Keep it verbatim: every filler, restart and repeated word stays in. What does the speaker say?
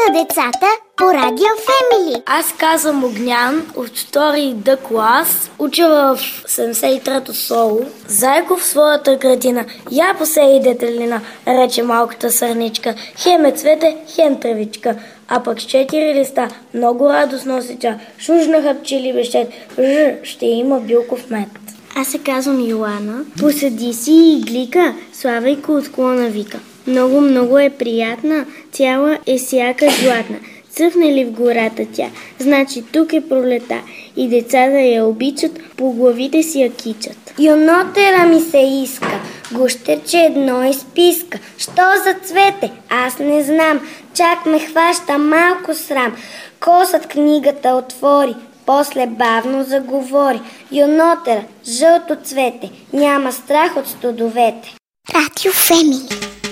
на децата по Радио Фемили. Аз казвам Огнян от втори Д клас, уча в седемдесет и трето соло. Зайко в своята градина, я посеи детелина, рече малката сърничка. Хем е цвете, хем тревичка. А пък с четири листа много радостно се тя. Шужнаха пчели бещет, ж, ще има билков мед. Аз се казвам Йоана. Посади си иглика, Славейко от клона вика. Много, много е приятна, цяла е сяка златна. Цъфне ли в гората тя, значи тук е пролета. И децата я обичат, по главите си я кичат. Юнотера ми се иска, гущерче едно изписка. Що за цвете? Аз не знам, чак ме хваща малко срам. Косът книгата отвори, после бавно заговори. Юнотера, жълто цвете, няма страх от студовете. Радио Фемили.